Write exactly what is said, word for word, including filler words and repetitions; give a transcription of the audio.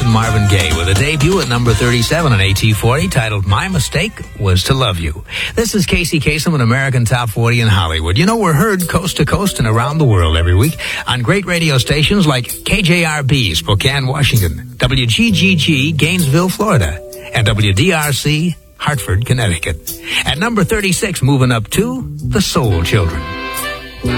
and Marvin Gaye with a debut at number thirty-seven on A T forty titled My Mistake Was to Love You. This is Casey Kasem with American Top forty in Hollywood. You know, we're heard coast to coast and around the world every week on great radio stations like K J R B, Spokane, Washington, W G G G, Gainesville, Florida, and W D R C, Hartford, Connecticut. At number thirty-six, moving up to The Soul Children.